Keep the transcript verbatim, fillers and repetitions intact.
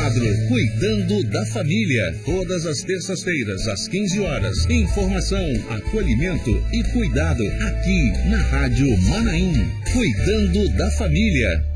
quadro Cuidando da Família. Todas as terças-feiras, às quinze horas. Informação, acolhimento e cuidado aqui na Rádio Manaim. Cuidando da Família.